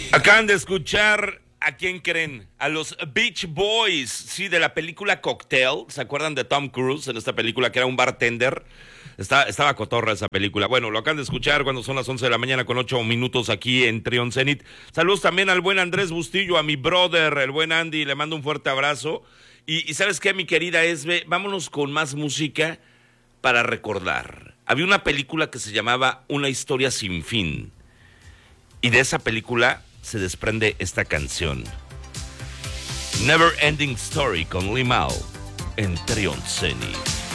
Acaban de escuchar, ¿a quién creen? A los Beach Boys, sí, de la película Cocktail. ¿Se acuerdan de Tom Cruise en esta película que era un bartender? Estaba cotorra esa película. Bueno, lo acaban de escuchar cuando son las 11 de la mañana con 8 minutos aquí en Trion Zenit. Saludos también al buen Andrés Bustillo, a mi brother, el buen Andy, le mando un fuerte abrazo. Y ¿sabes qué, mi querida Esbe? Vámonos con más música para recordar. Había una película que se llamaba Una historia sin fin. Y de esa película se desprende esta canción. Never Ending Story con Limao en Trion Zenit.